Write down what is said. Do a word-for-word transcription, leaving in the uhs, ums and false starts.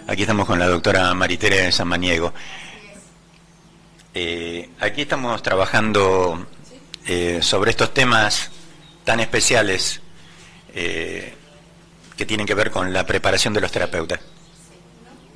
Aquí estamos con la doctora Maritere Samaniego. Eh, aquí estamos trabajando eh, sobre estos temas tan especiales eh, que tienen que ver con la preparación de los terapeutas.